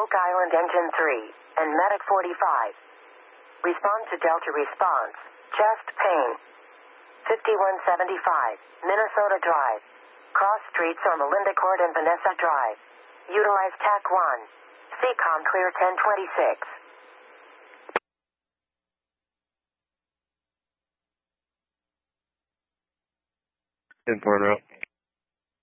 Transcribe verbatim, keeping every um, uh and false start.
Oak Island Engine three, and Medic forty-five. Respond to Delta response. Chest pain. fifty-one seventy-five, Minnesota Drive. Cross Streets or Melinda Court and Vanessa Drive. Utilize T A C one. C COM clear ten twenty-six. Inferno.